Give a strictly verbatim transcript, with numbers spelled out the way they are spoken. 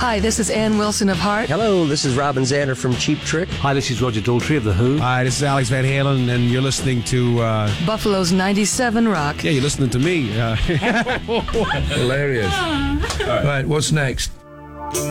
Hi, this is Ann Wilson of Heart. Hello, this is Robin Zander from Cheap Trick. Hi, this is Roger Daltrey of The Who. Hi, this is Alex Van Halen, and you're listening to... Uh... Buffalo's ninety-seven Rock. Yeah, you're listening to me. Uh... Hilarious. All right, what's next?